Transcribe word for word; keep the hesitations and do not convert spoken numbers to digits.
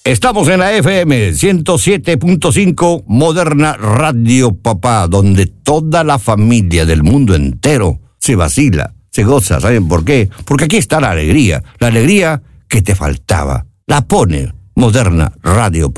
Estamos en la F M ciento siete punto cinco, Moderna Radio Papá, donde toda la familia del mundo entero se vacila, se goza. ¿Saben por qué? Porque aquí está la alegría, la alegría que te faltaba. La pone Moderna Radio Papá.